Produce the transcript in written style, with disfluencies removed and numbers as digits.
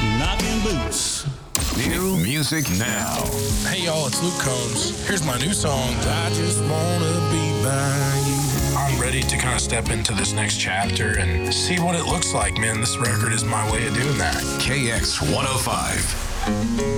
knocking boots. New music now. Hey y'all, it's Luke Combs. Here's my new song, I Just Wanna Be By You. I'm ready to kind of step into this next chapter and see what it looks like, man. This record is my way of doing that. KX 105.